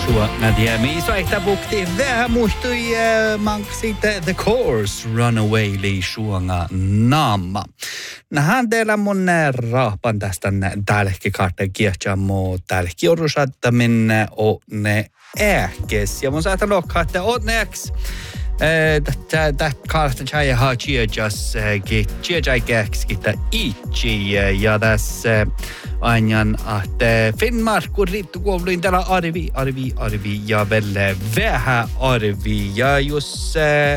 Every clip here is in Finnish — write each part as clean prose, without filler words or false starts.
Nadia miisvaihtaa bukti vähän muistui siitä The Course Runaway suonga naama. Nahan teillä mun rahpan tästä täälläkin kahden kiehtämään täälläkin orusatta minne on ne ähkes. Ja mun saatan lokkaa, että on ne ähkes. Tätä kahta tjäjä haa tjäjäs tjäjäikähkskitä itse ja tässä ajan, että Finnmarkun riittukouluin täällä arvi ja välle vähän arvi ja jos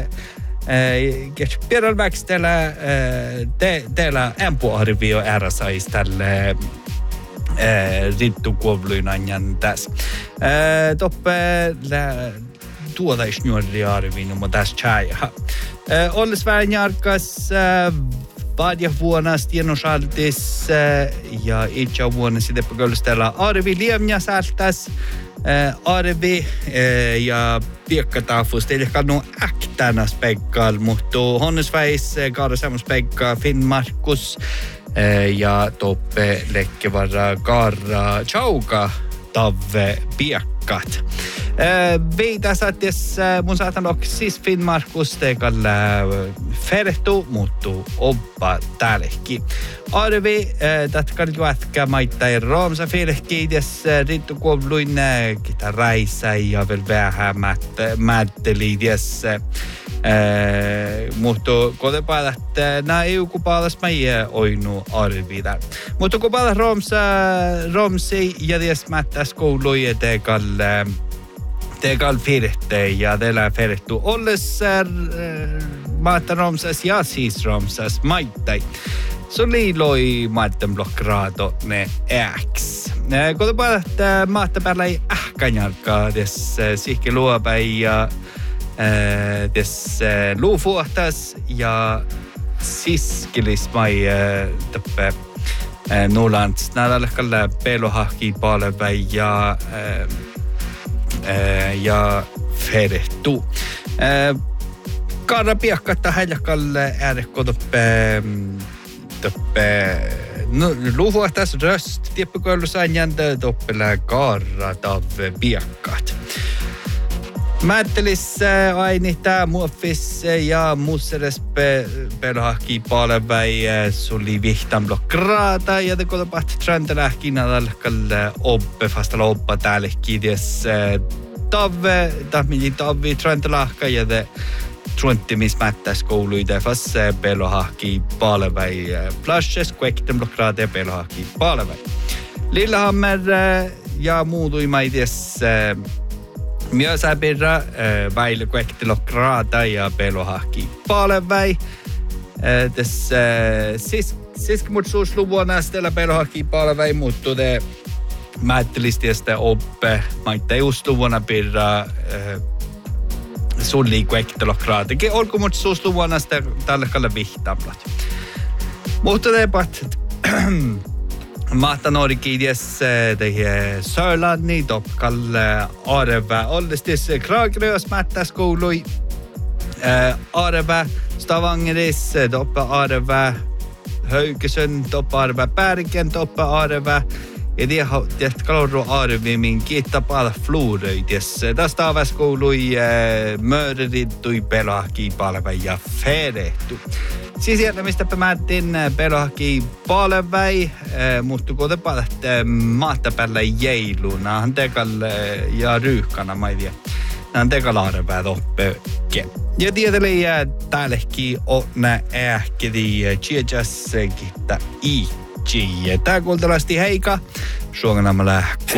Pieralväks täällä ämpuarvi on ääräsais tälle riittukouluin ajan tässä. Toppe tuota isnuori arviin, mutta tässä tjäjä. Olles vähän jarkas Vaadja vuonna stienosaltis ja itse vuonna sitten pökölstellä arvi liemja saltas arvi ja piekkatafusta. Eli kannu äktänä speikkaal, mutta honnesväis kaada semmos speikkaa Finnmarkus ja toppe lekkevarra kaara chauka tavve piekkat. Veitä saattes mun saatan siis Finnmarkus teekalle ferehtu muuttuu oppa täälläkin. Arvi, tätä kannattaa jätkä maittain Roomsa filkiides riittukouluin kitaräissä ja vielä vähän mätteliides. Mutta kun päällä, että nämä EU-kupaalas mä ei oinu arvida. Mutta kun päällä Roomsi ja ties mättäs kouluja teekal firte ja teillä firtu olles maata Romsas ja siis Romsas maittai. Så liiloi maitten blokkraato ne äks. Kun päällä, että maata päällä ei ähkänjalkaa tes sihke luopäin ja tes luufuhtas ja siskelis mai tappe Nulands nädälläkällä pelohahki palve ja ferehtu. Kaara piakkatta häljäkalle äärekko toppe luufuhtas röst tieppukoulussaan jäntä toppelää kaara tavve piakkat. Määttelis aini tää muoffis ja musseres pelohahki palväi suli vihtan blokkraata ja te kotopat träntelähki nadalkalle oppe fastalla oppa täällekin ties tavvi träntelähka ja te truntimis mättäs kouluita fast pelohahki palväi plashes kuekten blokkraata ja pelohahki palväi. Lillehammer ja muutuima ties myös äpirra väillä kuektelokraata ja pelohahki palväi. Tässä siskmutsuusluvuonna stella pelohahki palväi muuttuu te määttelistiästä oppe. Maitta justuvuonna pirra sulli kuektelokraata. Olkumutsuusluvuonna tällä kalle vihtamlat. Mutta te pat Mahta Norgides tehe Sörlanni toppkalle arve ollistis Kragerös mättäskoului arve Stavangeris toppa arve Höykesön toppa arve Bergen toppa arve ja det kalorru arve min kiittapala fluuröides tästä aveskoului mörrittui pelahki palve ja ferehtu. Siis sieltä, mistä päätin pelohaki palväi, mutta kun te päätte maata päällä jeiluna, hän tekalle ja ryyhkana, mä ei tiedä. Hän tekalla arveet oppekke. Ja tietysti täälläkin on nää ähkedi tjejas kiittää itse. Tää kuultelasti heika, suonganamma lähku.